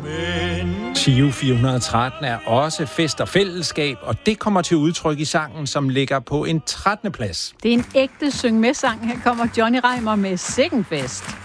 Giro 413 er også fest og fællesskab, og det kommer til udtryk i sangen, som ligger på en 13. plads. Det er en ægte syng-med-sang. Her kommer Johnny Reimer med Sikkenfest.